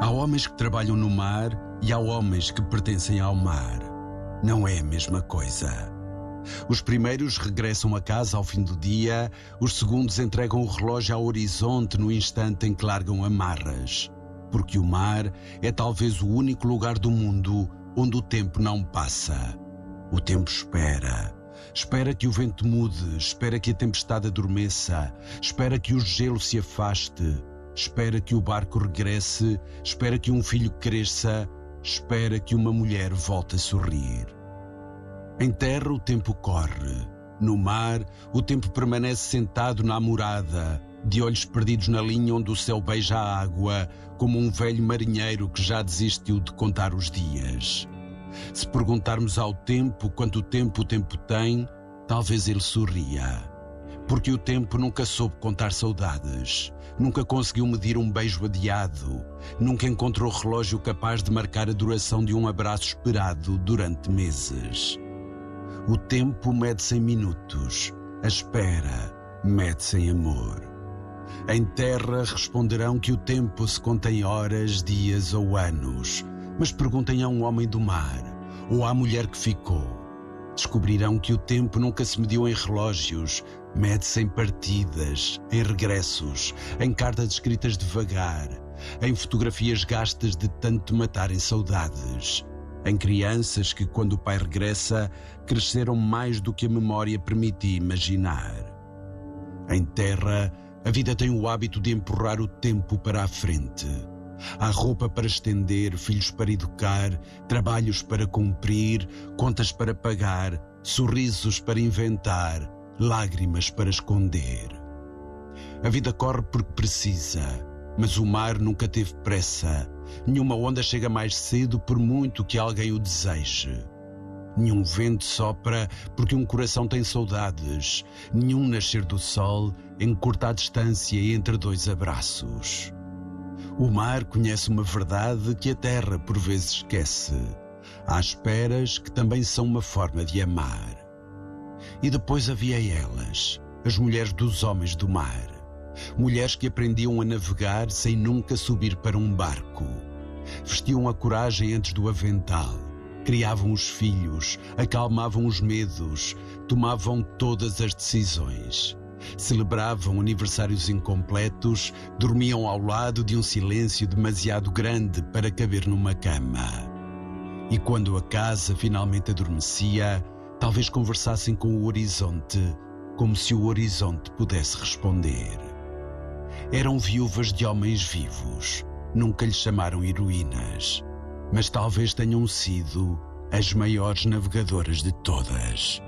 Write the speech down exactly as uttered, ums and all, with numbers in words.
Há homens que trabalham no mar e há homens que pertencem ao mar. Não é a mesma coisa. Os primeiros regressam a casa ao fim do dia, os segundos entregam o relógio ao horizonte no instante em que largam amarras. Porque o mar é talvez o único lugar do mundo onde o tempo não passa. O tempo espera. Espera que o vento mude, espera que a tempestade adormeça, espera que o gelo se afaste, espera que o barco regresse, espera que um filho cresça, espera que uma mulher volte a sorrir. Em terra o tempo corre, no mar o tempo permanece sentado na amorada, de olhos perdidos na linha onde o céu beija a água, como um velho marinheiro que já desistiu de contar os dias. Se perguntarmos ao tempo quanto tempo o tempo tem, talvez ele sorria. Porque o tempo nunca soube contar saudades, nunca conseguiu medir um beijo adiado, nunca encontrou relógio capaz de marcar a duração de um abraço esperado durante meses. O tempo mede-se em minutos, a espera mede-se em amor. Em terra responderão que o tempo se conta em horas, dias ou anos, mas perguntem a um homem do mar ou à mulher que ficou. Descobrirão que o tempo nunca se mediu em relógios, mede-se em partidas, em regressos, em cartas escritas devagar, em fotografias gastas de tanto matarem saudades, em crianças que, quando o pai regressa, cresceram mais do que a memória permitia imaginar. Em terra, a vida tem o hábito de empurrar o tempo para a frente. Há roupa para estender, filhos para educar, trabalhos para cumprir, contas para pagar, sorrisos para inventar, lágrimas para esconder. A vida corre porque precisa, mas o mar nunca teve pressa. Nenhuma onda chega mais cedo por muito que alguém o deseje. Nenhum vento sopra porque um coração tem saudades. Nenhum nascer do sol encurta a distância entre dois abraços. O mar conhece uma verdade que a terra por vezes esquece. Há esperas que também são uma forma de amar. E depois havia elas, as mulheres dos homens do mar. Mulheres que aprendiam a navegar sem nunca subir para um barco. Vestiam a coragem antes do avental. Criavam os filhos, acalmavam os medos, tomavam todas as decisões. Celebravam aniversários incompletos, dormiam ao lado de um silêncio demasiado grande para caber numa cama. E quando a casa finalmente adormecia, talvez conversassem com o horizonte, como se o horizonte pudesse responder. Eram viúvas de homens vivos, nunca lhes chamaram heroínas, mas talvez tenham sido as maiores navegadoras de todas.